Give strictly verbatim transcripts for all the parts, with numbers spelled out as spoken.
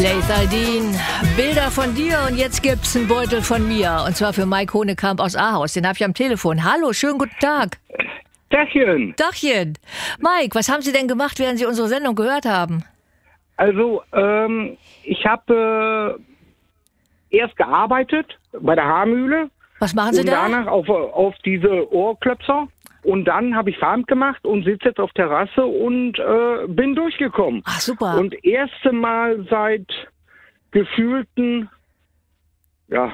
Leith Aldin, Bilder von dir und jetzt gibt's einen Beutel von mir. Und zwar für Mike Honekamp aus Ahaus. Den habe ich am Telefon. Hallo, schönen guten Tag. Dachchen. Dachchen. Mike, was haben Sie denn gemacht, während Sie unsere Sendung gehört haben? Also, ähm, ich habe äh, erst gearbeitet bei der Haarmühle. Was machen Sie und da? Und danach auf, auf diese Ohrklöpser. Und dann habe ich Feierabend gemacht und sitze jetzt auf Terrasse und äh, bin durchgekommen. Ach, super. Und erste Mal seit gefühlten, ja,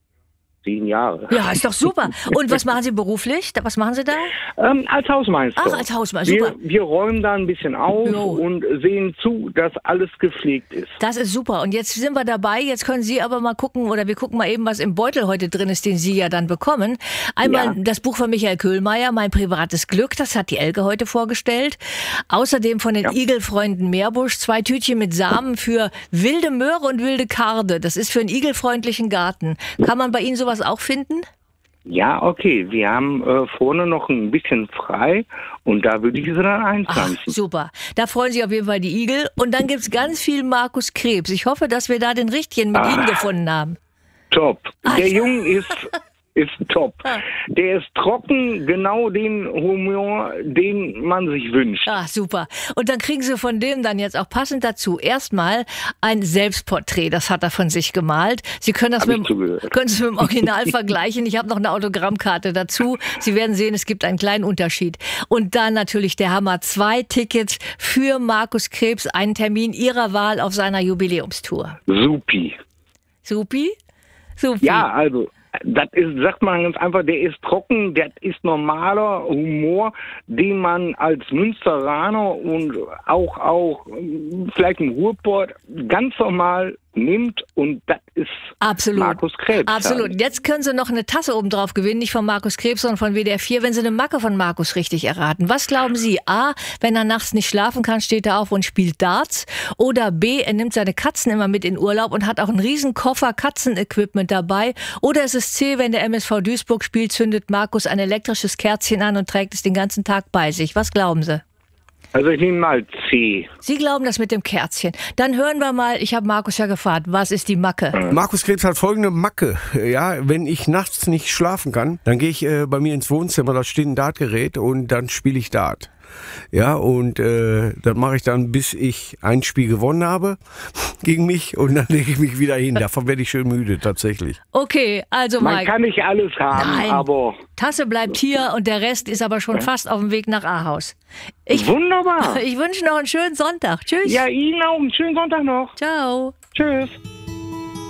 zehn Jahre. Ja, ist doch super. Und was machen Sie beruflich? Was machen Sie da? Ähm, als Hausmeister. Ach, als Hausmeister, super. Wir, wir räumen da ein bisschen auf Jo. und sehen zu, dass alles gepflegt ist. Das ist super. Und jetzt sind wir dabei. Jetzt können Sie aber mal gucken, oder wir gucken mal eben, was im Beutel heute drin ist, den Sie ja dann bekommen. Einmal Ja. das Buch von Michael Köhlmeier, Mein privates Glück. Das hat die Elke heute vorgestellt. Außerdem von den Ja. Igelfreunden Meerbusch zwei Tütchen mit Samen für wilde Möhre und wilde Karde. Das ist für einen igelfreundlichen Garten. Kann man bei Ihnen sowas auch finden? Ja, okay. Wir haben äh, vorne noch ein bisschen frei und da würde ich sie dann Ach, einpflanzen. super. Da freuen sich auf jeden Fall die Igel. Und dann gibt's ganz viel Markus Krebs. Ich hoffe, dass wir da den richtigen mit Ah. Ihnen gefunden haben. Top. Ah, Der ja. Junge ist, ist top. Der ist trocken, genau den Humor, den man sich wünscht. Ah, super. Und dann kriegen Sie von dem dann jetzt auch passend dazu erstmal ein Selbstporträt. Das hat er von sich gemalt. Sie können das Hab mit, ich dem- zugehört. können es mit dem Original vergleichen. Ich habe noch eine Autogrammkarte dazu. Sie werden sehen, es gibt einen kleinen Unterschied. Und dann natürlich der Hammer. Zwei Tickets für Markus Krebs, einen Termin Ihrer Wahl auf seiner Jubiläumstour. Supi. Supi? Supi. Ja, also, das ist, sagt man ganz einfach, der ist trocken, das ist normaler Humor, den man als Münsteraner und auch, auch ähm, vielleicht im Ruhrport ganz normal nimmt und das ist Absolut. Markus Krebs. Absolut. Halt. Jetzt können Sie noch eine Tasse oben drauf gewinnen, nicht von Markus Krebs, sondern von W D R vier, wenn Sie eine Macke von Markus richtig erraten. Was glauben Sie? A, wenn er nachts nicht schlafen kann, steht er auf und spielt Darts. Oder B, er nimmt seine Katzen immer mit in Urlaub und hat auch einen riesen Koffer Katzenequipment dabei. Oder ist es C, wenn der M S V Duisburg spielt, zündet Markus ein elektrisches Kerzchen an und trägt es den ganzen Tag bei sich. Was glauben Sie? Also ich nehme mal C. Sie glauben das mit dem Kerzchen. Dann hören wir mal, ich habe Markus ja gefragt, was ist die Macke? Markus Krebs hat folgende Macke. Ja, wenn ich nachts nicht schlafen kann, dann gehe ich äh, bei mir ins Wohnzimmer, da steht ein Dartgerät und dann spiele ich Dart. Ja, und äh, das mache ich dann, bis ich ein Spiel gewonnen habe gegen mich und dann lege ich mich wieder hin. Davon werde ich schön müde, tatsächlich. Okay, also Man Mike. kann nicht alles haben, Nein. aber Tasse bleibt hier und der Rest ist aber schon fast auf dem Weg nach Ahaus. Ich, wunderbar. ich wünsche noch einen schönen Sonntag. Tschüss. Ja, Ihnen auch einen schönen Sonntag noch. Ciao. Tschüss.